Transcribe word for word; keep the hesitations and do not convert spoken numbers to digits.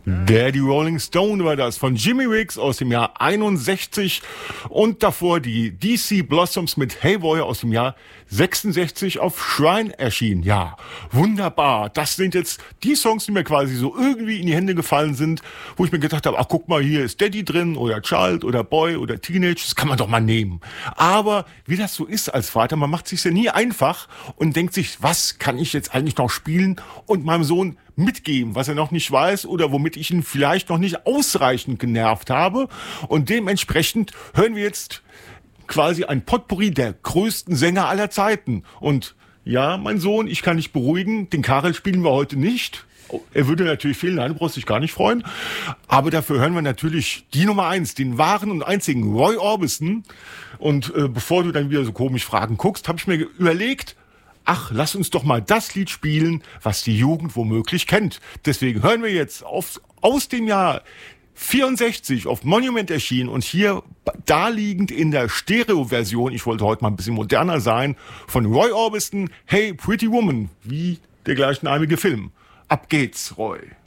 Der, die Rolling Stone war das, von Jimmy Wiggs aus dem Jahr einundsechzig und davor die D C Blossoms mit Hey Boy aus dem Jahr sechsundsechzig auf Shrine erschienen. Ja, wunderbar. Das sind jetzt die Songs, die mir quasi so irgendwie in die Hände gefallen sind, wo ich mir gedacht habe, ach guck mal, hier ist Daddy drin oder Child oder Boy oder Teenage, das kann man doch mal nehmen. Aber wie das so ist als Vater, man macht sich's ja nie einfach und denkt sich, was kann ich jetzt eigentlich noch spielen und meinem Sohn mitgeben, was er noch nicht weiß oder womit ich ihn vielleicht noch nicht ausreichend genervt habe. Und dementsprechend hören wir jetzt quasi ein Potpourri der größten Sänger aller Zeiten. Und ja, mein Sohn, ich kann dich beruhigen, den Karel spielen wir heute nicht. Er würde natürlich fehlen, nein, du brauchst dich gar nicht freuen. Aber dafür hören wir natürlich die Nummer eins, den wahren und einzigen Roy Orbison. Und äh, bevor du dann wieder so komisch Fragen guckst, habe ich mir überlegt, ach, lass uns doch mal das Lied spielen, was die Jugend womöglich kennt. Deswegen hören wir jetzt auf, aus dem Jahr vierundsechzig auf Monument erschienen und hier daliegend in der Stereo-Version, ich wollte heute mal ein bisschen moderner sein, von Roy Orbison, Hey Pretty Woman, wie der gleichnamige Film. Ab geht's, Roy.